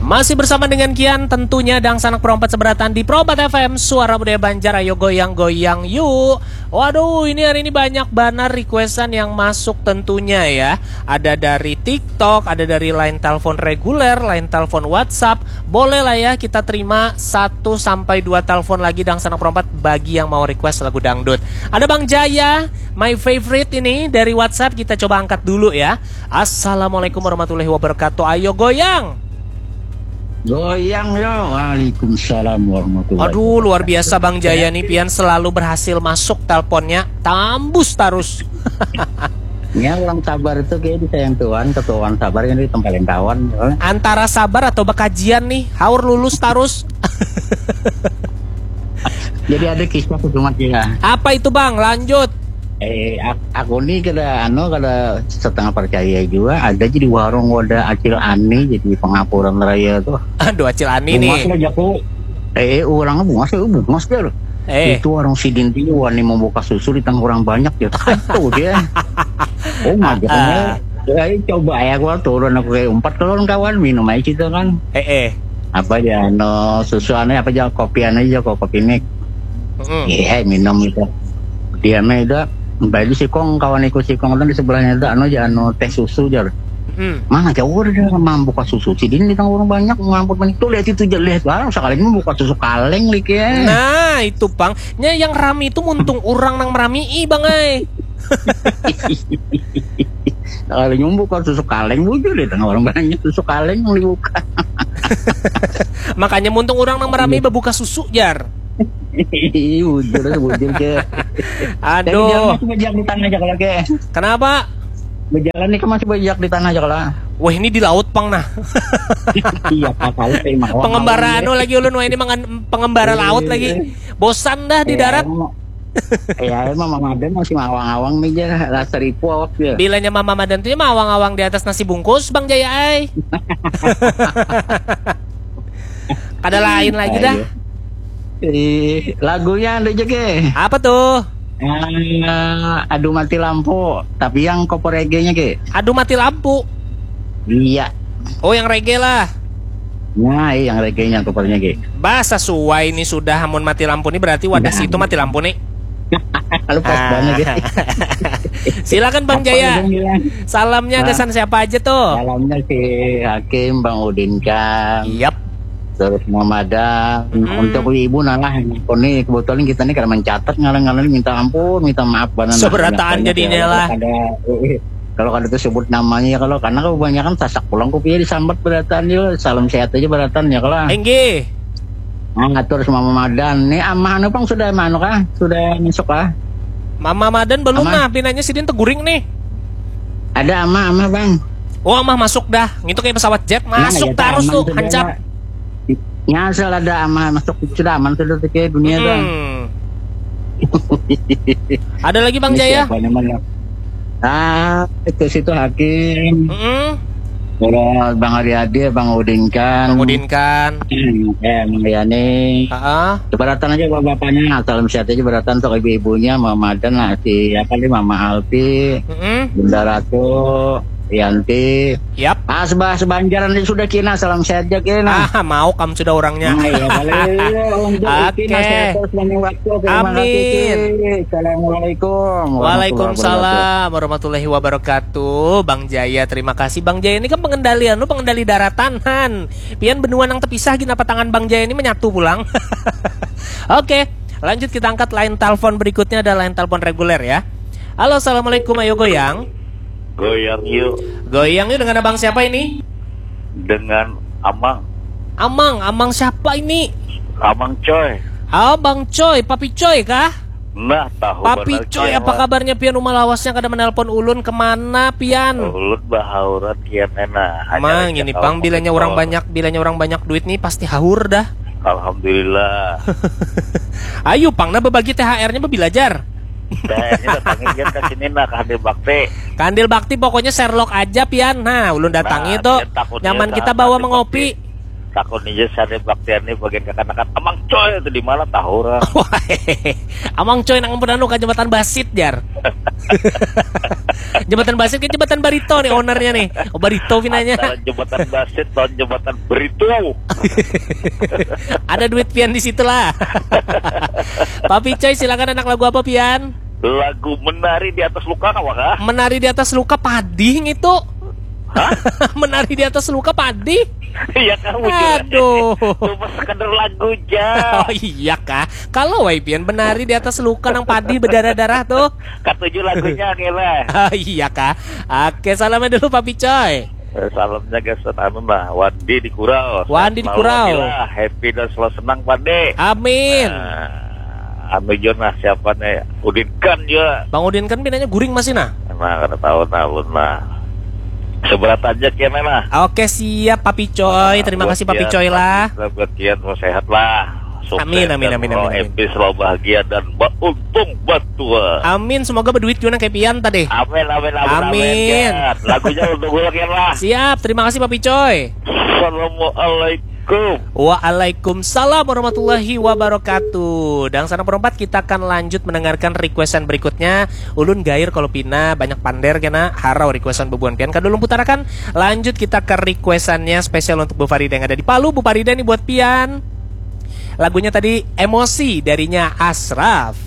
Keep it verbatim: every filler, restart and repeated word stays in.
Masih bersama dengan Kian tentunya dan sanak perompat seberatan di Probat F M, suara budaya Banjar. Ayo goyang-goyang yuk. Waduh, ini hari ini banyak banget requestan yang masuk tentunya ya. Ada dari TikTok, ada dari line telepon reguler, line telepon WhatsApp. Boleh lah ya kita terima satu sampai dua telepon lagi dan sanak perompat bagi yang mau request lagu dangdut. Ada Bang Jaya, my favorite ini dari WhatsApp, kita coba angkat dulu ya. Assalamualaikum warahmatullahi wabarakatuh. Ayo goyang. Goyang yo, waalaikumsalam warahmatullahi wabarakatuh. Aduh, luar biasa Bang Jaya nih, Pian selalu berhasil masuk teleponnya, tambus terus. Ya, orang sabar itu kayak disayang Tuhan, ketuaan sabar yang ditempelin kawan. Antara sabar atau bekajian nih, haur lulus terus. Jadi ada kisah cuma ya. Apa itu Bang? Lanjut. Eh, aku nih kada anu kada setengah percaya juga. Ada jadi warung wadah acil ani jadi pengapuran raya tuh. Aduh, acil ani nih. Bungas aja aku. Eh, orangnya bungas ya, bungas dia. Eh. Itu warung Sidinti wani membuka susu di tengah orang banyak ya. Tuh dia. Oh makanya. Ya coba ya gua turun aku kayak empat kawan-kawan minum aja gitu kan. Eh eh. Apa ya no susu aneh apa aja kopi aneh aja kok kopi mik. Iya mm. minum itu. Dia mah itu baju si kong kawan ikut si kong di sebelahnya itu anu aja anu teh susu jar. Hmm. Mana jauh dia mampu buka susu Sidin di tengah orang banyak ngampun menik tuh lihat itu lihat barang sekali mau buka susu kaleng lik ya. Nah itu Bang, nya yang rami itu muntung orang nang merami Bang ay. Kalau nyumbuka susu kaleng bujur di tengah orang banyak susu kaleng yang dibuka. Makanya muntung orang nang merami bebuka susu jar. Bujur bujur ke. Aduh. Masih bajak di tanah aja kalau ke. Kenapa? Berjalan nih kan masih bajak di tanah aja kalau. Wah ini di laut Pang nah. Iya kapal emang. Pengembara anu lagi ulun wah ini pengembara laut lagi. Bosan dah di darat. Ya emang Mama Madan masih awang-awang nih aja rasa ribu awak ya. Bilanya Mama Madan tuh mah awang-awang di atas nasi bungkus Bang Jaya ay. Kada lain lagi dah. Eh, lagunya ada juga. Apa tuh? Uh, Aduh mati lampu. Tapi yang kopor reggae-nya ke? Aduh mati lampu. Iya. Oh yang reggae lah. Nah yang reggae-nya kopornya ke. Bahasa suai ini sudah hamun mati lampu nih berarti wadah situ mati lampu nih. Lalu pas banget ya. Silakan Bang Jaya. Salamnya nah, kesan siapa aja tuh? Salamnya si Hakim, Bang Udin kan. Yap. Terus Muhammadan hmm. Untuk ibu nalah ini kebetulan kita nih karena mencatat ngalang-ngalang minta ampun minta maaf banget seberataan jadinya lah ada, kalau kada tersebut namanya ya kalau karena kebanyakan sasak pulang kopi disambat beratan ya salam sehat aja beratan ya kalau enggih ngatur sama Muhammadan nih amah anu Bang sudah manu kah sudah masuk kah Mama Madan belum mah pinanya Sidin teguring nih ada amah amah Bang oh amah masuk dah gitu kayak pesawat jet masuk nah, terus tuh hancap ya asal ada aman masuk sudah aman sudah ke dunia hmm. Bang. Ada lagi Bang Jaya? Ah itu situ Hakim. Mm-hmm. Terus Bang Ariadi, Bang Udin kan. Bang Udin kan. Eh Bang Yani. Heeh. Keberatan aja bapaknya, salam sehat aja beratan untuk ibu-ibunya, Mama Madan lah si apa nih Mama Alfi, mm-hmm. Bunda Ratu. Yanti, yap. Ah sebah sebanjaran sudah Cina salam sehat aja Cina. Ah mau kamu sudah orangnya. Nah, ya, Oke. Okay. Amin. Assalamualaikum. Waalaikumsalam warahmatullahi wabarakatuh. Bang Jaya, terima kasih Bang Jaya ini kan pengendalian lu pengendali daratan han. Pian benua nang tepisah kenapa tangan Bang Jaya ini menyatu pulang. Oke, okay. Lanjut kita angkat line telepon berikutnya ada line telepon reguler ya. Halo, assalamualaikum, ayo goyang. Goyang yuk. Goyang yuk dengan abang siapa ini? Dengan Amang. Amang, Amang siapa ini? Amang Coy. Abang Coy, Papi Coy kah? Nah, tahu Papi Coy, apa kabarnya Pian rumah lawasnya kada menelpon ulun kemana Pian? Ulun bahaurat kian enak. Mang ini Pang bilanya orang banyak, bilanya orang banyak duit nih pasti haur dah. Alhamdulillah. Ayo Pang, nah berbagi T H R-nya bebilajar. Kayaknya datangin kan ke sini nah Kandil Bakti. Kandil Bakti pokoknya Sherlock aja Pian. Nah, ulun datangi nah, tuh. Nyaman kita bawa mengopi. takut nih sare baktian nih bagian kakak-kakak Amang Coy itu di mana tahu orang. Wah, Amang Coy nang pernah ka jembatan Basit jar. Jembatan Basit ke jembatan Barito nih ownernya nih. Oh Barito pinanya. Antara jembatan Basit dan jembatan Barito. Ada duit pian di situ lah. Papi Coy silakan anak lagu apa pian? Lagu Menari di Atas Luka kah? Menari di atas luka pading itu. Hah? Menari di atas luka padi? Iya kamu Aduh. Cuma sekedar lagu aja. Oh iya kah? Kalau Waipian menari di atas luka nang padi berdarah-darah tuh. Katuju lagunya kira. Oh iya kah? Oke, salamnya dulu Papi Coy. Eh, Salamnya guys, anu nah, Wandi di Kurau. Wandi di Kurau. Happy dan selalu senang Pade. Amin. Nah, anu Jonah siapa nih? Udin kan ya. Bang Udin kan pinanya guring masih nah. Nah, kada tahu nah, nah. Seberat aja kian nah. Oke siap Papi Coy. Terima Buat kasih Papi kian, Coy lah. Buat kian mau sehat lah. Sukses Amin, amin, dan amin, selalu amin, amin. happy, selalu bahagia dan untung batua. Amin. Semoga berduit juga kayak pian tadi. Amin, amin, amin, Amin. amin. Kian. Lagunya untuk gue kian lah. Siap. Terima kasih Papi Coy. Assalamualaikum. Waalaikumsalam warahmatullahi wabarakatuh. Dan sana perempat kita akan lanjut mendengarkan requestan berikutnya. Ulun gair kalau pina banyak pander kena harau requestan bebuan pian. Kan dulu putarakan. Lanjut kita ke requestannya spesial untuk Bu Farida yang ada di Palu. Bu Farida nih buat pian. Lagunya tadi Emosi darinya Ashraf.